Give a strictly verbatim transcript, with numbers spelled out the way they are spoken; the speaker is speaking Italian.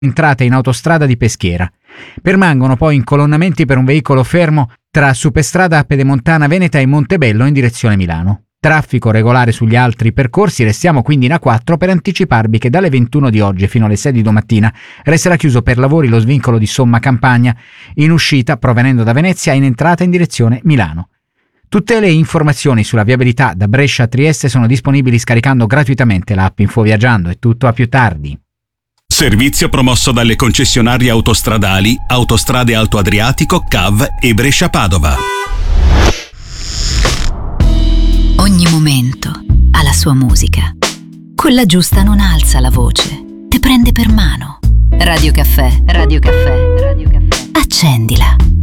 entrata in autostrada di Peschiera. Permangono poi incolonnamenti per un veicolo fermo tra Superstrada Pedemontana Veneta e Montebello in direzione Milano. Traffico regolare sugli altri percorsi, restiamo quindi in A quattro per anticiparvi che dalle ventuno di oggi fino alle sei di domattina resterà chiuso per lavori lo svincolo di Somma Campagna, in uscita provenendo da Venezia e in entrata in direzione Milano. Tutte le informazioni sulla viabilità da Brescia a Trieste sono disponibili scaricando gratuitamente l'app InfoViaggiando. È tutto, a più tardi. Servizio promosso dalle concessionarie autostradali Autostrade Alto Adriatico, C A V e Brescia Padova. Ogni momento ha la sua musica. Quella giusta non alza la voce, te prende per mano. Radio Caffè, Radio Caffè, Radio Caffè. Accendila.